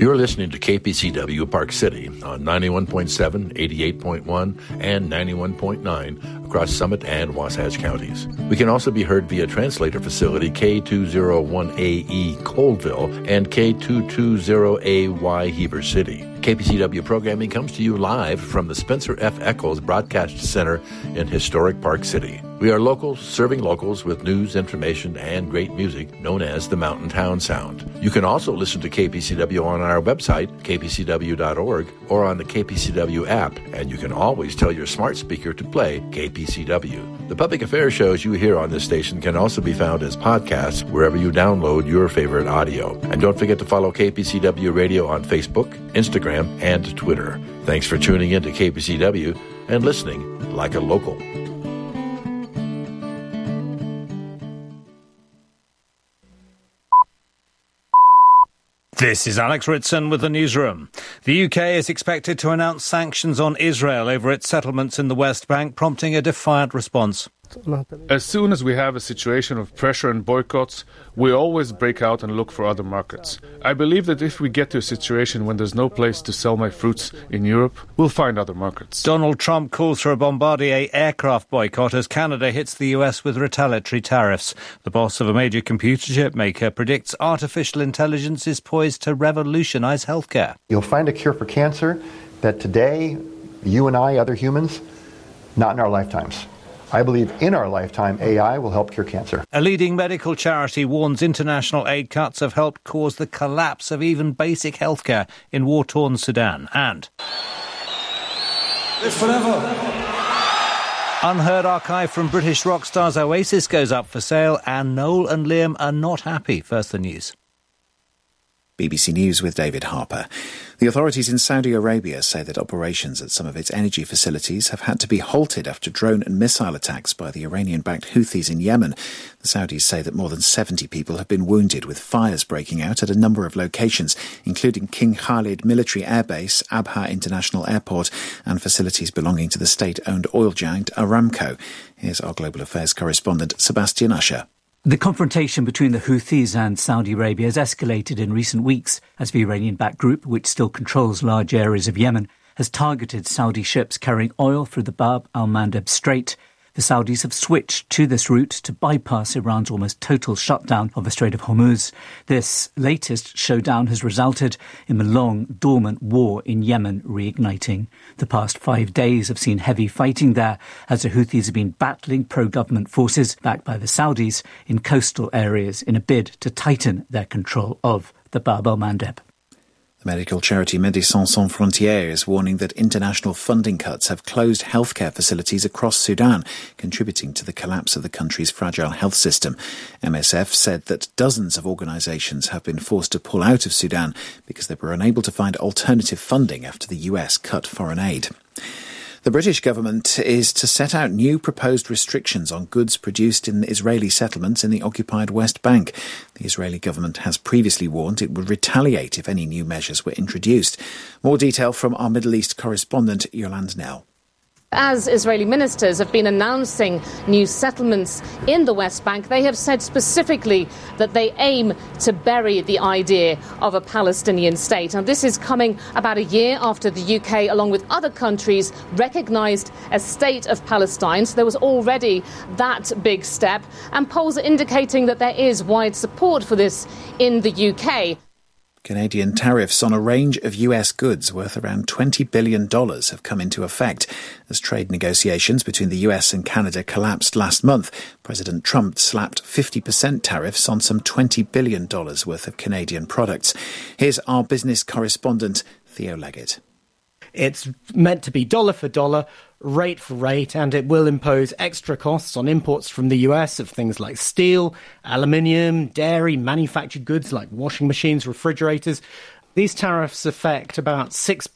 You're listening to KPCW Park City on 91.7, 88.1, and 91.9 across Summit and Wasatch counties. We can also be heard via translator facility K201AE Colville and K220AY Heber City. KPCW programming comes to you live from the Spencer F. Eccles Broadcast Center in historic Park City. We are local, serving locals with news, information, and great music known as the Mountain Town Sound. You can also listen to KPCW on our website, kpcw.org, or on the KPCW app, and you can always tell your smart speaker to play KPCW. The public affairs shows you hear on this station can also be found as podcasts wherever you download your favorite audio. And don't forget to follow KPCW Radio on Facebook, Instagram, and Twitter. Thanks for tuning in to KPCW and listening like a local. This is Alex Ritson with the newsroom. The UK is expected to announce sanctions on Israel over its settlements in the West Bank, prompting a defiant response. As soon as we have a situation of pressure and boycotts, we always break out and look for other markets. I believe that if we get to a situation when there's no place to sell my fruits in Europe, we'll find other markets. Donald Trump calls for a Bombardier aircraft boycott as Canada hits the US with retaliatory tariffs. The boss of a major computer chip maker predicts artificial intelligence is poised to revolutionize healthcare. You'll find a cure for cancer that today, you and I, other humans, not in our lifetimes. I believe in our lifetime, AI will help cure cancer. A leading medical charity warns international aid cuts have helped cause the collapse of even basic healthcare in war-torn Sudan. And Live forever. Unheard archive from British rock stars Oasis goes up for sale, and Noel and Liam are not happy. First, the news. BBC News with David Harper. The authorities in Saudi Arabia say that operations at some of its energy facilities have had to be halted after drone and missile attacks by the Iranian-backed Houthis in Yemen. The Saudis say that more than 70 people have been wounded, with fires breaking out at a number of locations, including King Khalid Military Air Base, Abha International Airport, and facilities belonging to the state-owned oil giant Aramco. Here's our Global Affairs correspondent, Sebastian Usher. The confrontation between the Houthis and Saudi Arabia has escalated in recent weeks as the Iranian-backed group, which still controls large areas of Yemen, has targeted Saudi ships carrying oil through the Bab al-Mandeb Strait. The Saudis have switched to this route to bypass Iran's almost total shutdown of the Strait of Hormuz. This latest showdown has resulted in the long, dormant war in Yemen reigniting. The past 5 days have seen heavy fighting there as the Houthis have been battling pro-government forces backed by the Saudis in coastal areas in a bid to tighten their control of the Bab al-Mandeb. Medical charity Médecins Sans Frontières is warning that international funding cuts have closed healthcare facilities across Sudan, contributing to the collapse of the country's fragile health system. MSF said that dozens of organisations have been forced to pull out of Sudan because they were unable to find alternative funding after the US cut foreign aid. The British government is to set out new proposed restrictions on goods produced in Israeli settlements in the occupied West Bank. The Israeli government has previously warned it would retaliate if any new measures were introduced. More detail from our Middle East correspondent, Yolande Nell. As Israeli ministers have been announcing new settlements in the West Bank, they have said specifically that they aim to bury the idea of a Palestinian state. And this is coming about a year after the UK, along with other countries, recognised a state of Palestine. So there was already that big step. And polls are indicating that there is wide support for this in the UK. Canadian tariffs on a range of US goods worth around $20 billion have come into effect. As trade negotiations between the US and Canada collapsed last month, President Trump slapped 50% tariffs on some $20 billion worth of Canadian products. Here's our business correspondent, Theo Leggett. It's meant to be dollar for dollar, rate for rate, and it will impose extra costs on imports from the US of things like steel, aluminium, dairy, manufactured goods like washing machines, refrigerators. These tariffs affect about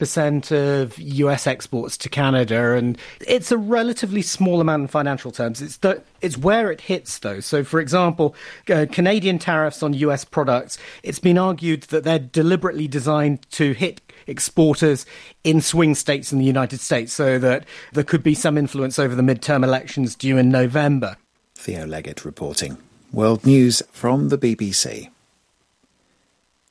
6% of US exports to Canada, and it's a relatively small amount in financial terms. It's where it hits, though. So, for example, Canadian tariffs on US products, it's been argued that they're deliberately designed to hit exporters in swing states in the United States so that there could be some influence over the midterm elections due in November. Theo Leggett reporting. World News from the BBC.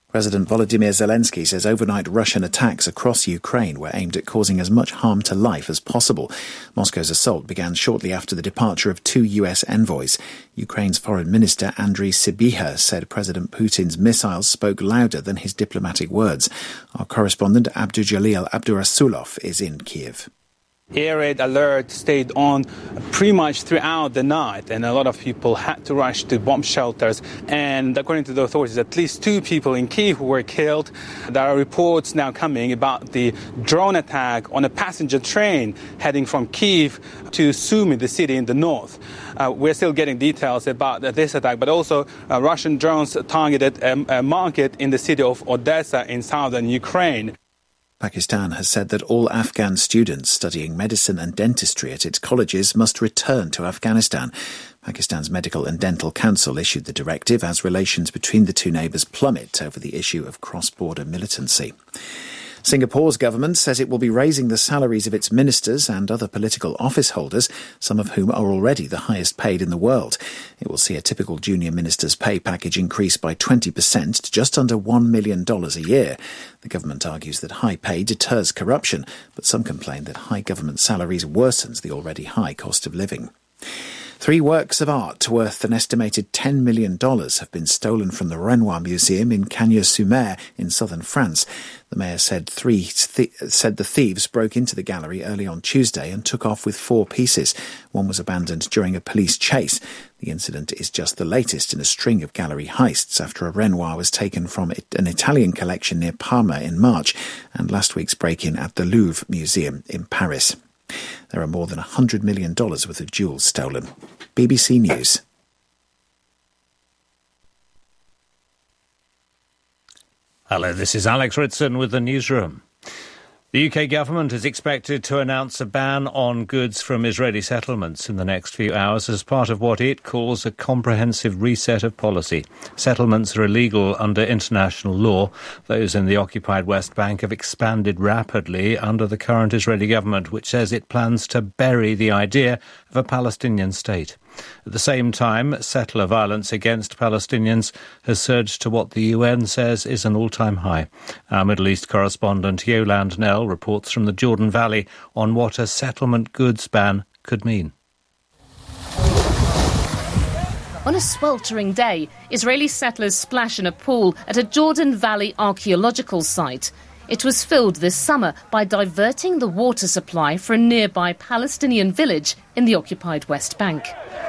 President Volodymyr Zelensky says overnight Russian attacks across Ukraine were aimed at causing as much harm to life as possible. Moscow's assault began shortly after the departure of 2 US envoys. Ukraine's Foreign Minister Andriy Sybiha said President Putin's missiles spoke louder than his diplomatic words. Our correspondent Abdujalil Abdurasulov is in Kiev. Air raid alert stayed on pretty much throughout the night, and a lot of people had to rush to bomb shelters. And according to the authorities, at least 2 people in Kyiv were killed. There are reports now coming about the drone attack on a passenger train heading from Kyiv to Sumy, the city in the north. We're still getting details about this attack, but also Russian drones targeted a market in the city of Odessa in southern Ukraine. Pakistan has said that all Afghan students studying medicine and dentistry at its colleges must return to Afghanistan. Pakistan's Medical and Dental Council issued the directive as relations between the two neighbours plummet over the issue of cross-border militancy. Singapore's government says it will be raising the salaries of its ministers and other political office holders, some of whom are already the highest paid in the world. It will see a typical junior minister's pay package increase by 20% to just under $1 million a year. The government argues that high pay deters corruption, but some complain that high government salaries worsens the already high cost of living. 3 works of art worth an estimated $10 million have been stolen from the Renoir Museum in Cagnes-sur-Mer in southern France. The mayor said the thieves broke into the gallery early on Tuesday and took off with 4 pieces. One was abandoned during a police chase. The incident is just the latest in a string of gallery heists after a Renoir was taken from an Italian collection near Parma in March and last week's break-in at the Louvre Museum in Paris. There are more than $100 million worth of jewels stolen. BBC News. Hello, this is Alex Ritson with the newsroom. The UK government is expected to announce a ban on goods from Israeli settlements in the next few hours as part of what it calls a comprehensive reset of policy. Settlements are illegal under international law. Those in the occupied West Bank have expanded rapidly under the current Israeli government, which says it plans to bury the idea of a Palestinian state. At the same time, settler violence against Palestinians has surged to what the UN says is an all-time high. Our Middle East correspondent Yolande Nell reports from the Jordan Valley on what a settlement goods ban could mean. On a sweltering day, Israeli settlers splash in a pool at a Jordan Valley archaeological site. It was filled this summer by diverting the water supply for a nearby Palestinian village in the occupied West Bank.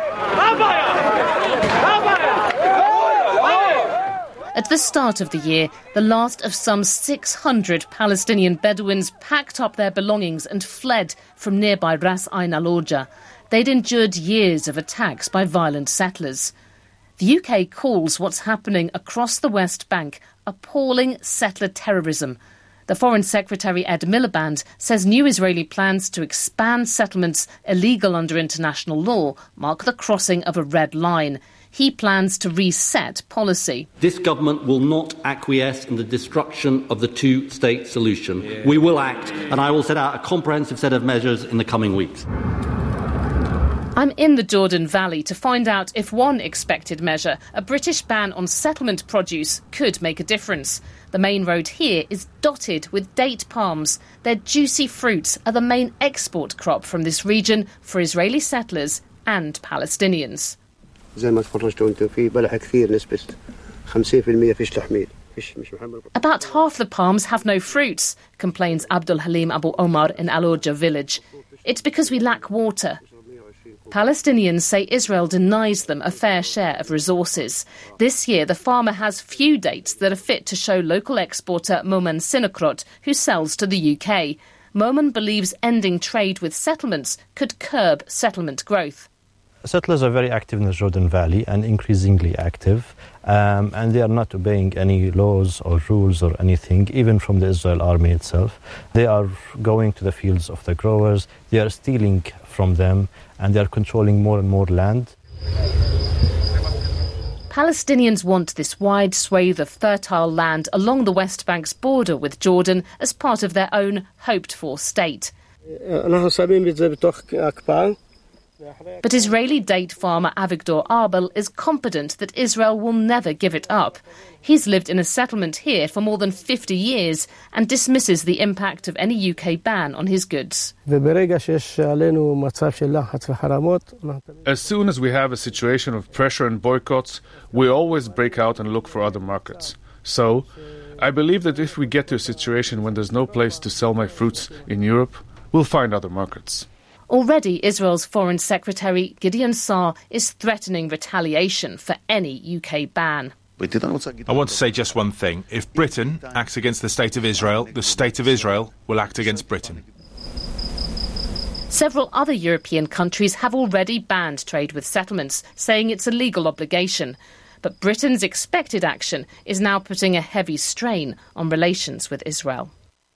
At the start of the year, the last of some 600 Palestinian Bedouins packed up their belongings and fled from nearby Ras Ain al-Orja. They'd endured years of attacks by violent settlers. The UK calls what's happening across the West Bank appalling settler terrorism. The Foreign Secretary Ed Miliband says new Israeli plans to expand settlements illegal under international law mark the crossing of a red line. He plans to reset policy. This government will not acquiesce in the destruction of the two-state solution. We will act, and I will set out a comprehensive set of measures in the coming weeks. I'm in the Jordan Valley to find out if one expected measure, a British ban on settlement produce, could make a difference. The main road here is dotted with date palms. Their juicy fruits are the main export crop from this region for Israeli settlers and Palestinians. About half the palms have no fruits, complains Abdul Halim Abu Omar in Al-Orja village. It's because we lack water. Palestinians say Israel denies them a fair share of resources. This year, the farmer has few dates that are fit to show local exporter Momen Sinokrot, who sells to the UK. Momen believes ending trade with settlements could curb settlement growth. Settlers are very active in the Jordan Valley and increasingly active, and they are not obeying any laws or rules or anything, even from the Israel army itself. They are going to the fields of the growers, they are stealing from them, and they are controlling more and more land. Palestinians want this wide swathe of fertile land along the West Bank's border with Jordan as part of their own hoped-for state. But Israeli date farmer Avigdor Arbel is confident that Israel will never give it up. He's lived in a settlement here for more than 50 years and dismisses the impact of any UK ban on his goods. As soon as we have a situation of pressure and boycotts, we always break out and look for other markets. So, I believe that if we get to a situation when there's no place to sell my fruits in Europe, we'll find other markets. Already, Israel's Foreign Secretary Gideon Saar is threatening retaliation for any UK ban. I want to say just one thing. If Britain acts against the State of Israel will act against Britain. Several other European countries have already banned trade with settlements, saying it's a legal obligation. But Britain's expected action is now putting a heavy strain on relations with Israel.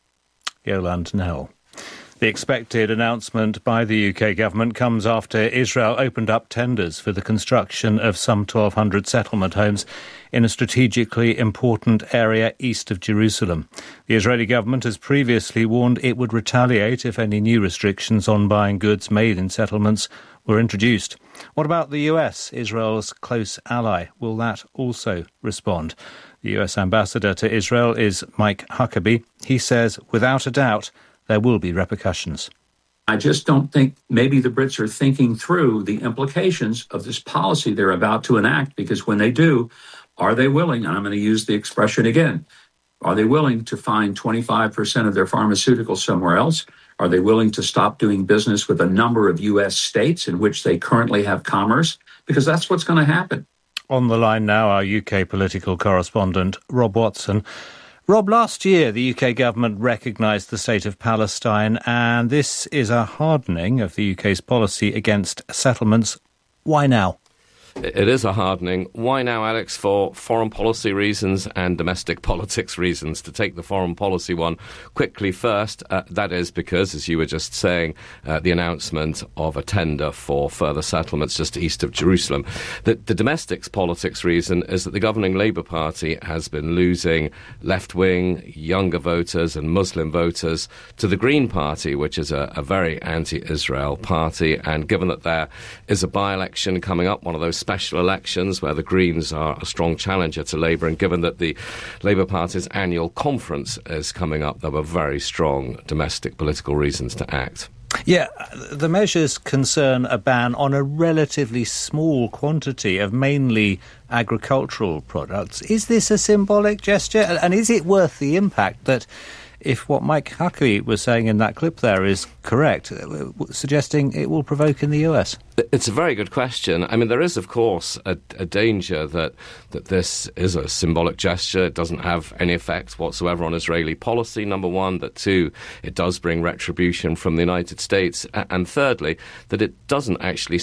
Yolande Nell. The expected announcement by the UK government comes after Israel opened up tenders for the construction of some 1,200 settlement homes in a strategically important area east of Jerusalem. The Israeli government has previously warned it would retaliate if any new restrictions on buying goods made in settlements were introduced. What about the US, Israel's close ally? Will that also respond? The US ambassador to Israel is Mike Huckabee. He says, without a doubt, there will be repercussions. I just don't think maybe the Brits are thinking through the implications of this policy they're about to enact, because when they do, are they willing, and I'm going to use the expression again, are they willing to find 25% of their pharmaceuticals somewhere else? Are they willing to stop doing business with a number of U.S. states in which they currently have commerce? Because that's what's going to happen. On the line now, our UK political correspondent, Rob Watson. Rob, last year the UK government recognised the state of Palestine, and this is a hardening of the UK's policy against settlements. Why now? It is a hardening. Why now, Alex? For foreign policy reasons and domestic politics reasons. To take the foreign policy one quickly first, that is because, as you were just saying, the announcement of a tender for further settlements just east of Jerusalem. The domestic politics reason is that the governing Labour Party has been losing left-wing, younger voters and Muslim voters to the Green Party, which is a very anti-Israel party. And given that there is a by-election coming up, one of those special elections where the Greens are a strong challenger to Labour, and given that the Labour Party's annual conference is coming up, there were very strong domestic political reasons to act. Yeah, the measures concern a ban on a relatively small quantity of mainly agricultural products. Is this a symbolic gesture? And is it worth the impact that, if what Mike Huckabee was saying in that clip there is correct, suggesting it will provoke in the US? It's a very good question. I mean, there is, of course, a danger that this is a symbolic gesture. It doesn't have any effect whatsoever on Israeli policy, number one. That, two, it does bring retribution from the United States. And thirdly, that it doesn't actually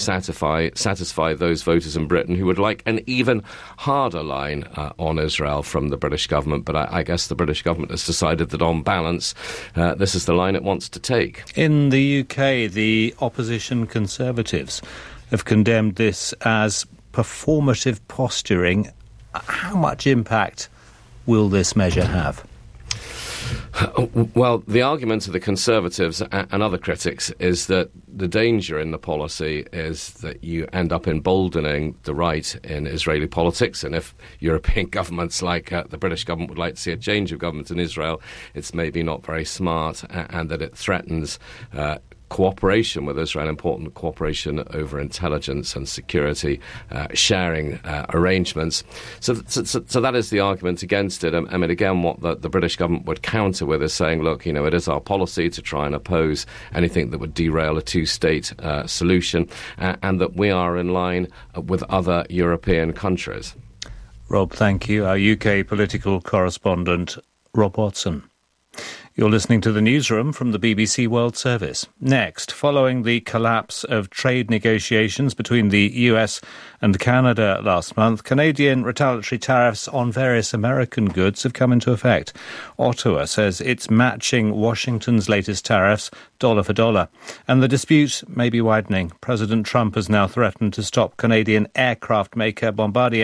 satisfy those voters in Britain who would like an even harder line on Israel from the British government. But I guess the British government has decided that on balance, this is the line it wants to take. In the UK, the opposition Conservatives have condemned this as performative posturing. How much impact will this measure have? Well, the argument of the Conservatives and other critics is that the danger in the policy is that you end up emboldening the right in Israeli politics, and if European governments like the British government would like to see a change of government in Israel, it's maybe not very smart, and that it threatens cooperation with Israel, important cooperation over intelligence and security sharing arrangements. So that is the argument against it. I mean, again, what the British government would counter with is saying, look, it is our policy to try and oppose anything that would derail a two-state solution, and that we are in line with other European countries. Rob, thank you. Our UK political correspondent, Rob Watson. You're listening to the newsroom from the BBC World Service. Next, following the collapse of trade negotiations between the US and Canada last month, Canadian retaliatory tariffs on various American goods have come into effect. Ottawa says it's matching Washington's latest tariffs dollar for dollar, and the dispute may be widening. President Trump has now threatened to stop Canadian aircraft maker Bombardier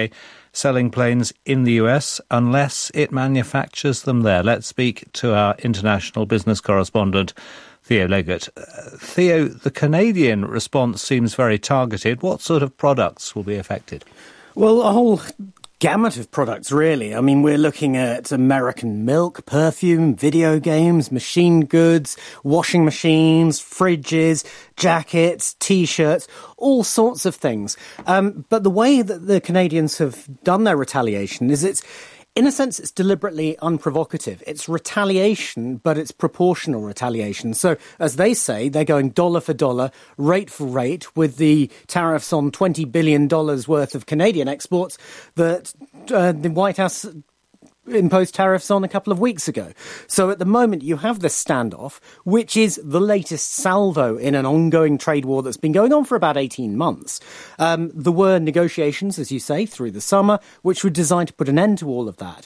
selling planes in the US unless it manufactures them there. Let's speak to our international business correspondent, Theo Leggett. Theo, the Canadian response seems very targeted. What sort of products will be affected? Well, a whole gamut of products, really. I mean, we're looking at American milk, perfume, video games, machine goods, washing machines, fridges, jackets, T-shirts, all sorts of things. But the way that the Canadians have done their retaliation is in a sense, it's deliberately unprovocative. It's retaliation, but it's proportional retaliation. So, as they say, they're going dollar for dollar, rate for rate, with the tariffs on $20 billion worth of Canadian exports that the White House imposed tariffs on a couple of weeks ago. So at the moment you have this standoff, which is the latest salvo in an ongoing trade war that's been going on for about 18 months. There were negotiations, as you say, through the summer, which were designed to put an end to all of that.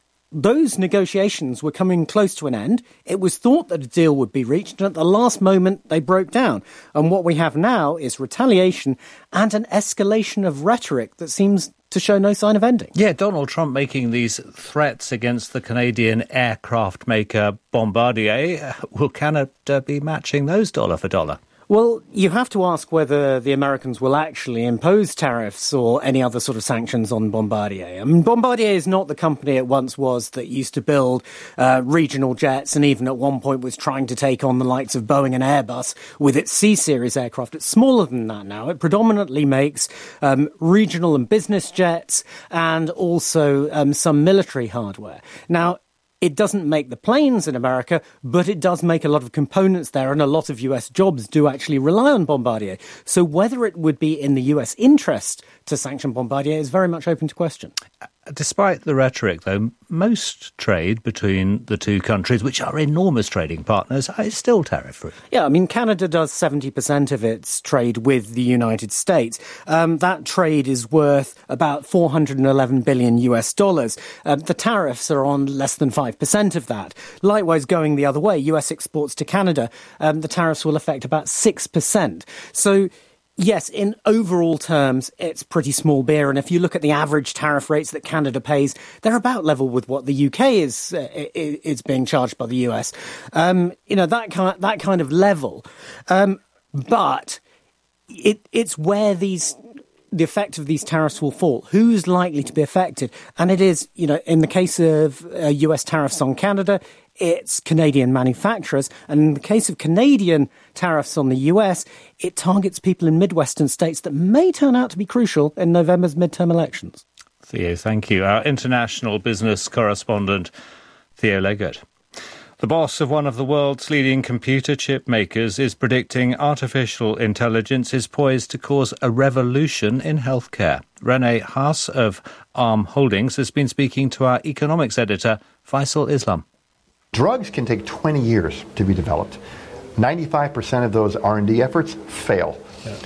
Those negotiations were coming close to an end. It was thought that a deal would be reached, and at the last moment they broke down. And what we have now is retaliation and an escalation of rhetoric that seems to show no sign of ending. Yeah, Donald Trump making these threats against the Canadian aircraft maker Bombardier. Will Canada be matching those dollar for dollar? Well, you have to ask whether the Americans will actually impose tariffs or any other sort of sanctions on Bombardier. I mean, Bombardier is not the company it once was that used to build regional jets and even at one point was trying to take on the likes of Boeing and Airbus with its C-Series aircraft. It's smaller than that now. It predominantly makes regional and business jets and also some military hardware. Now, it doesn't make the planes in America, but it does make a lot of components there, and a lot of US jobs do actually rely on Bombardier. So whether it would be in the US interest to sanction Bombardier is very much open to question. Despite the rhetoric, though, most trade between the two countries, which are enormous trading partners, is still tariff-free. Yeah, I mean, Canada does 70% of its trade with the United States. That trade is worth about $411 billion US dollars. The tariffs are on less than 5% of that. Likewise, going the other way, US exports to Canada, the tariffs will affect about 6%. So, yes, in overall terms, it's pretty small beer. And if you look at the average tariff rates that Canada pays, they're about level with what the UK is being charged by the US. That kind of level. But it's where the effect of these tariffs will fall. Who's likely to be affected? And it is, in the case of US tariffs on Canada, it's Canadian manufacturers. And in the case of Canadian tariffs on the US, it targets people in Midwestern states that may turn out to be crucial in November's midterm elections. Theo, thank you. Our international business correspondent, Theo Leggett. The boss of one of the world's leading computer chip makers is predicting artificial intelligence is poised to cause a revolution in healthcare. Rene Haas of Arm Holdings has been speaking to our economics editor, Faisal Islam. Drugs can take 20 years to be developed. 95% of those R&D efforts fail. Yeah.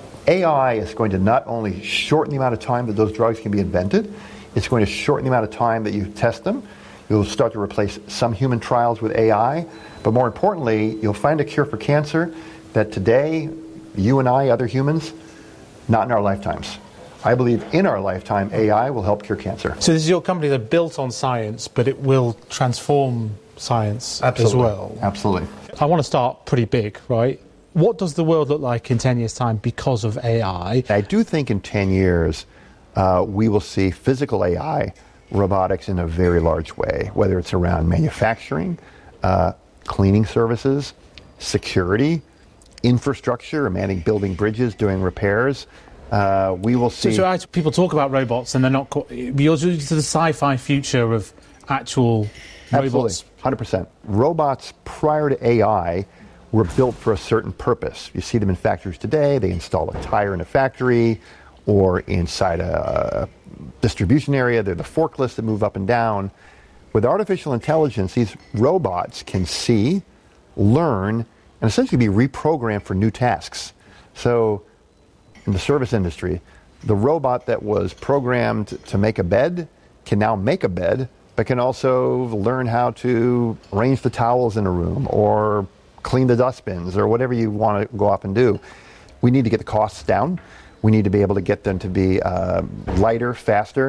AI is going to not only shorten the amount of time that those drugs can be invented, it's going to shorten the amount of time that you test them. You'll start to replace some human trials with AI, but more importantly, you'll find a cure for cancer that today, you and I, other humans, not in our lifetimes. I believe in our lifetime, AI will help cure cancer. So this is your company that built on science, but it will transform science as well. Absolutely. I want to start pretty big, right? What does the world look like in 10 years' time because of AI? I do think in 10 years we will see physical AI, robotics in a very large way, whether it's around manufacturing, cleaning services, security, infrastructure, manning building bridges, doing repairs. We will see... So people talk about robots and they're not... You're to the sci-fi future of actual robots. Absolutely, 100%. Robots prior to AI were built for a certain purpose. You see them in factories today. They install a tire in a factory or inside a distribution area. They're the forklifts that move up and down. With artificial intelligence, these robots can see, learn, and essentially be reprogrammed for new tasks. So in the service industry, the robot that was programmed to make a bed can now make a bed, but can also learn how to arrange the towels in a room or clean the dustbins or whatever you want to go up and do. We need to get the costs down. We need to be able to get them to be lighter, faster,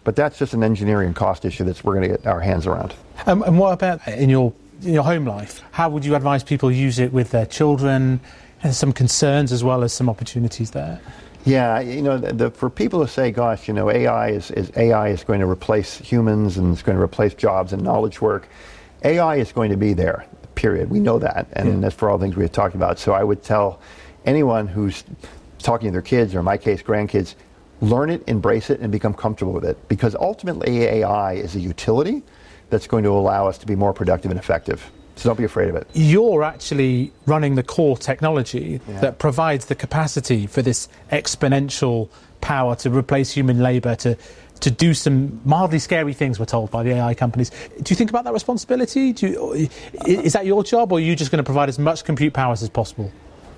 But that's just an engineering and cost issue that we're going to get our hands around. And what about in your home life? How would you advise people use it with their children? There's some concerns as well as some opportunities there. Yeah, for people who say, gosh, AI is going to replace humans and it's going to replace jobs and knowledge work, AI is going to be there, period. We know that, and that's for all the things we have talked about. So I would tell anyone who's talking to their kids, or in my case, grandkids, learn it, embrace it, and become comfortable with it. Because ultimately, AI is a utility that's going to allow us to be more productive and effective. So don't be afraid of it. You're actually running the core technology that provides the capacity for this exponential power to replace human labour, to do some mildly scary things, we're told by the AI companies. Do you think about that responsibility? Is that your job, or are you just going to provide as much compute power as possible?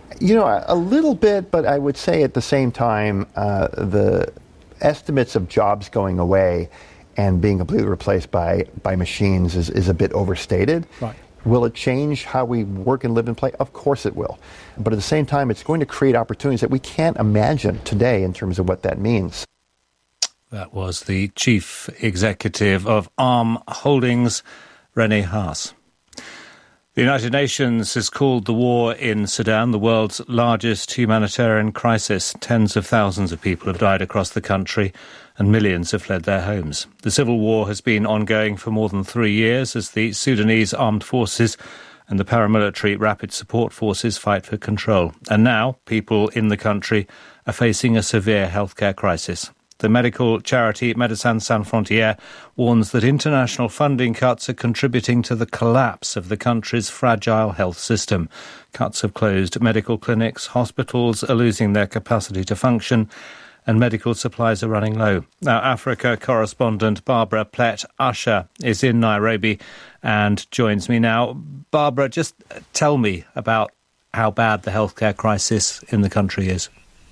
A little bit, but I would say at the same time, the estimates of jobs going away and being completely replaced by machines is a bit overstated. Right. Will it change how we work and live and play? Of course it will. But at the same time, it's going to create opportunities that we can't imagine today in terms of what that means. That was the chief executive of Arm Holdings, Rene Haas. The United Nations has called the war in Sudan the world's largest humanitarian crisis. Tens of thousands of people have died across the country and millions have fled their homes. The civil war has been ongoing for more than 3 years as the Sudanese armed forces and the paramilitary rapid support forces fight for control. And now people in the country are facing a severe healthcare crisis. The medical charity Médecins Sans Frontières warns that international funding cuts are contributing to the collapse of the country's fragile health system. Cuts have closed medical clinics, hospitals are losing their capacity to function, and medical supplies are running low. Now, Africa correspondent Barbara Plett-Usher is in Nairobi and joins me now. Barbara, just tell me about how bad the healthcare crisis in the country is.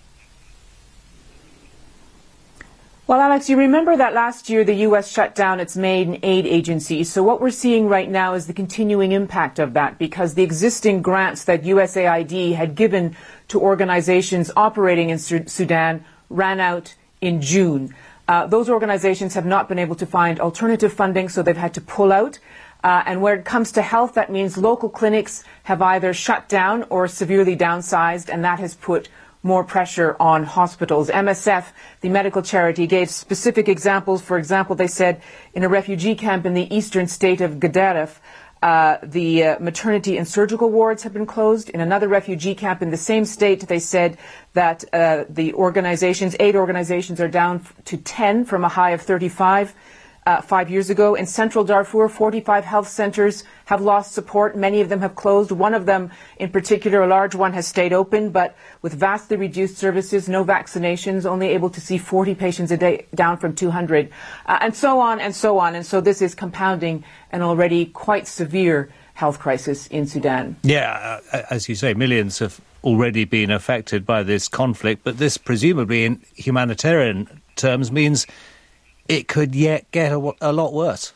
Well, Alex, you remember that last year the U.S. shut down its main aid agencies. So what we're seeing right now is the continuing impact of that, because the existing grants that USAID had given to organizations operating in Sudan ran out in June. Those organizations have not been able to find alternative funding, so they've had to pull out. And where it comes to health, that means local clinics have either shut down or severely downsized, and that has put more pressure on hospitals. MSF, the medical charity, gave specific examples. For example, they said in a refugee camp in the eastern state of Gadaref, the maternity and surgical wards have been closed. In another refugee camp in the same state, they said that the organizations, aid organizations, are down to 10 from a high of 35 5 years ago. In central Darfur, 45 health centers have lost support. Many of them have closed. One of them in particular, a large one, has stayed open, but with vastly reduced services, no vaccinations, only able to see 40 patients a day, down from 200, and so on and so on. And so this is compounding an already quite severe health crisis in Sudan. Yeah, as you say, millions have already been affected by this conflict, but this presumably in humanitarian terms means it could yet get a lot worse.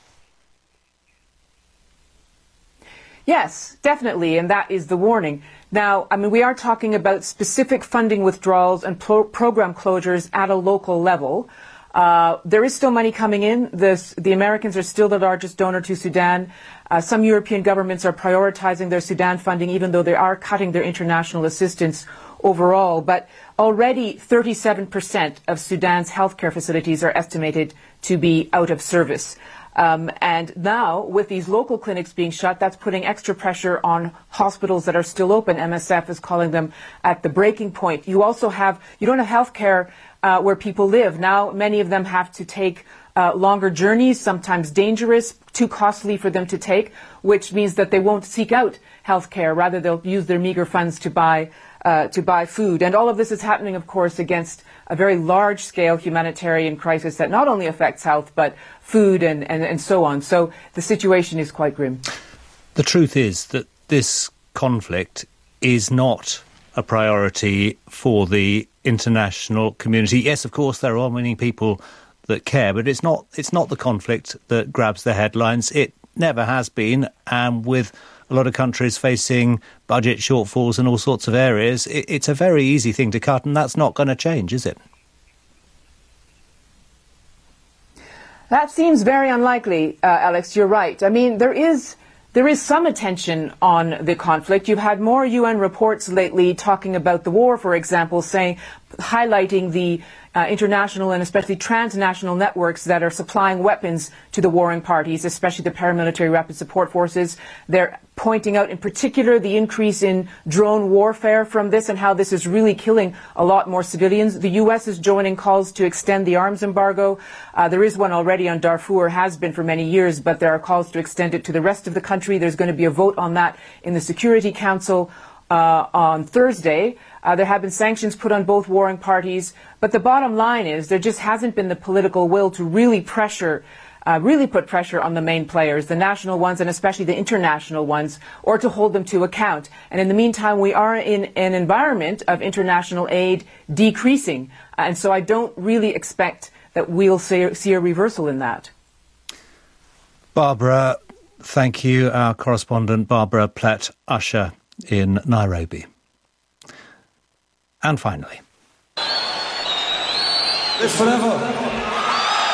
Yes, definitely, and that is the warning. Now, I mean, we are talking about specific funding withdrawals and program closures at a local level. There is still money coming in. The Americans are still the largest donor to Sudan. Some European governments are prioritizing their Sudan funding, even though they are cutting their international assistance overall. But already 37% of Sudan's healthcare facilities are estimated to be out of service. And now, with these local clinics being shut, that's putting extra pressure on hospitals that are still open. MSF is calling them at the breaking point. You don't have healthcare where people live. Now, many of them have to take longer journeys, sometimes dangerous, too costly for them to take, which means that they won't seek out healthcare. Rather, they'll use their meager funds to buy food. And all of this is happening, of course, against a very large-scale humanitarian crisis that not only affects health, but food and so on. So the situation is quite grim. The truth is that this conflict is not a priority for the international community. Yes, of course, there are many people that care, but it's not the conflict that grabs the headlines. It never has been, and with a lot of countries facing budget shortfalls in all sorts of areas, it's a very easy thing to cut, and that's not going to change, is it? That seems very unlikely, Alex. You're right. I mean, there is some attention on the conflict. You've had more UN reports lately talking about the war, for example, highlighting the international and especially transnational networks that are supplying weapons to the warring parties, especially the paramilitary rapid support forces. They're pointing out in particular the increase in drone warfare from this and how this is really killing a lot more civilians. The U.S. is joining calls to extend the arms embargo. There is one already on Darfur, has been for many years, but there are calls to extend it to the rest of the country. There's going to be a vote on that in the Security Council on Thursday. There have been sanctions put on both warring parties, but the bottom line is there just hasn't been the political will to really put pressure on the main players, the national ones and especially the international ones, or to hold them to account. And in the meantime, we are in an environment of international aid decreasing. And so I don't really expect that we'll see a reversal in that. Barbara, thank you. Our correspondent, Barbara Plett-Usher in Nairobi. And finally. Live forever.